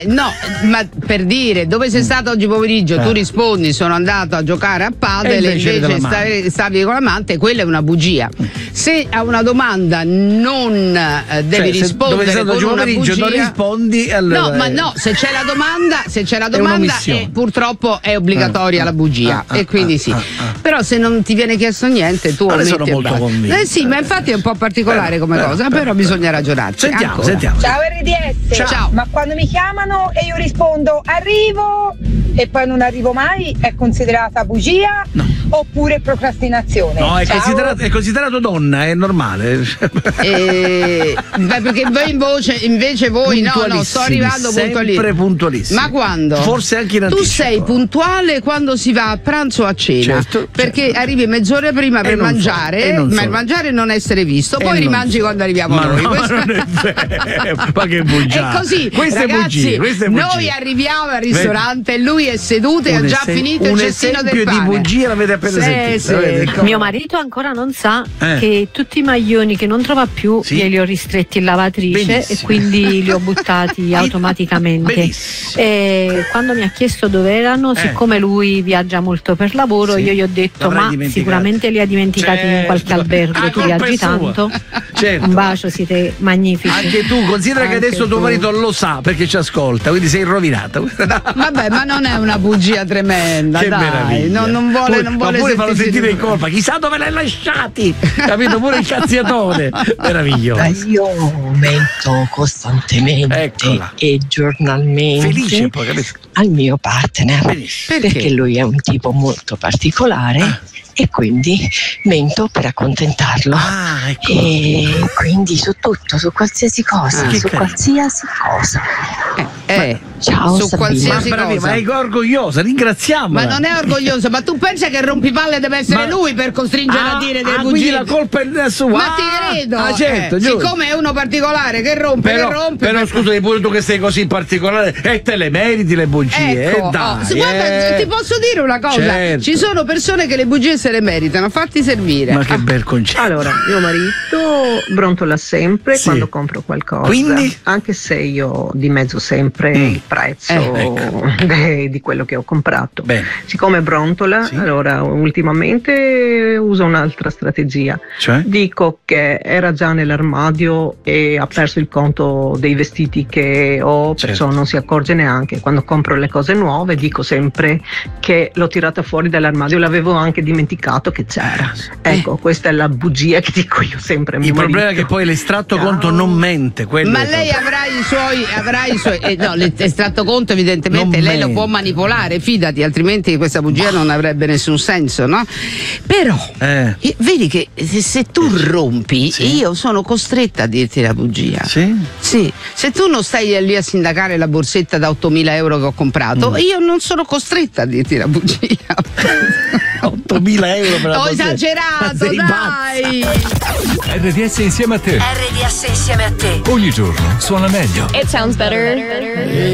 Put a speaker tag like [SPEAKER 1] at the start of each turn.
[SPEAKER 1] No, ma per dire, dove sei stato oggi pomeriggio? Tu rispondi, sono andato a giocare a padel e invece stavi con l'amante, quella è una bugia. Se a una domanda non devi rispondere con una bugia,
[SPEAKER 2] non rispondi, allora
[SPEAKER 1] se c'è la domanda purtroppo è obbligatoria la bugia e quindi sì. Però se non ti viene chiesto niente, tu ometti.
[SPEAKER 2] Sono molto convinto.
[SPEAKER 1] Sì, ma infatti è un po' particolare come cosa, però bisogna ragionarci.
[SPEAKER 2] Sentiamo.
[SPEAKER 3] Ciao RDS.
[SPEAKER 1] Ciao.
[SPEAKER 3] Ma quando mi chiamano e io rispondo arrivo e poi non arrivo mai, è considerata bugia?
[SPEAKER 2] No.
[SPEAKER 3] Oppure procrastinazione?
[SPEAKER 2] No, è considerato donna, è normale.
[SPEAKER 1] Perché invece voi no, sto arrivando
[SPEAKER 2] sempre puntualissimi.
[SPEAKER 1] Ma quando?
[SPEAKER 2] Forse anche in anticipo.
[SPEAKER 1] Tu sei puntuale quando si va a pranzo o a cena, perché arrivi mezz'ora prima per mangiare, ma il mangiare non essere visto, poi rimangi quando arriviamo noi.
[SPEAKER 2] Non è vero. Ma che bugia.
[SPEAKER 1] È così,
[SPEAKER 2] queste
[SPEAKER 1] ragazzi,
[SPEAKER 2] bugie.
[SPEAKER 1] noi arriviamo al ristorante, lui è seduto e ha già finito il cestino del pane.
[SPEAKER 2] Un esempio di bugia l'avete appena sentito.
[SPEAKER 4] Mio marito ancora non sa che tutti i maglioni che non trova più glieli ho ristretti in lavatrice e quindi li ho buttati automaticamente. E quando mi ha chiesto dove erano, siccome lui viaggia molto per lavoro, io gli ho detto sicuramente li ha dimenticati in qualche albergo, tu viaggi tanto. Un bacio, siete magnifici.
[SPEAKER 2] Anche tu, considera che adesso tuo marito lo sa perché ci ascolta, quindi sei rovinata.
[SPEAKER 1] Vabbè, ma non è una bugia tremenda,
[SPEAKER 2] che
[SPEAKER 1] dai.
[SPEAKER 2] Meraviglia.
[SPEAKER 1] Non vuole
[SPEAKER 2] farlo sentire in colpa, chissà dove l'hai lasciati, capito? Pure il cazziatone. Meraviglioso.
[SPEAKER 5] Io mento costantemente e giornalmente.
[SPEAKER 2] Felice poi, capito?
[SPEAKER 5] Al mio partner. Perché lui è un tipo molto particolare. E quindi mento per accontentarlo. E quindi su tutto, su qualsiasi cosa, qualsiasi cosa. Ciao,
[SPEAKER 1] su qualsiasi cosa.
[SPEAKER 2] Ma è orgogliosa, ringraziamola.
[SPEAKER 1] Ma non è orgogliosa, ma tu pensi che il rompipalle deve essere lui per costringere a dire delle bugie?
[SPEAKER 2] Quindi la colpa è sua.
[SPEAKER 1] Ma ti credo.
[SPEAKER 2] Certo,
[SPEAKER 1] siccome è uno particolare che rompe,
[SPEAKER 2] però scusami, pure tu che sei così particolare e te le meriti le bugie. Dai,
[SPEAKER 1] guarda, ti posso dire una cosa, ci sono persone che le bugie se le meritano, fatti servire.
[SPEAKER 2] Ma che bel concetto.
[SPEAKER 6] Allora, mio marito brontola sempre quando compro qualcosa.
[SPEAKER 2] Quindi?
[SPEAKER 6] Anche se io dimezzo sempre il prezzo di quello che ho comprato. Siccome brontola, allora ultimamente uso un'altra strategia.
[SPEAKER 2] Cioè?
[SPEAKER 6] Dico che era già nell'armadio e ha perso il conto dei vestiti che ho, perciò non si accorge neanche. Quando compro le cose nuove dico sempre che l'ho tirata fuori dall'armadio, l'avevo anche dimenticato che c'era. Ecco, questa è la bugia che dico io sempre a mio marito.
[SPEAKER 2] Il problema è che poi l'estratto conto non mente.
[SPEAKER 1] Ma lei avrà i suoi no, l'estratto conto evidentemente non lei lo può manipolare, fidati, altrimenti questa bugia non avrebbe nessun senso, no? Però vedi che se tu rompi, io sono costretta a dirti la bugia. Sì, se tu non stai lì a sindacare la borsetta da 8.000 euro che ho comprato, io non sono costretta a dirti la bugia.
[SPEAKER 2] 8.000 euro per la
[SPEAKER 1] borsetta. Ho esagerato, dai.
[SPEAKER 7] RDS insieme a te.
[SPEAKER 8] RDS insieme a te.
[SPEAKER 7] Ogni giorno suona meglio.
[SPEAKER 8] It sounds better.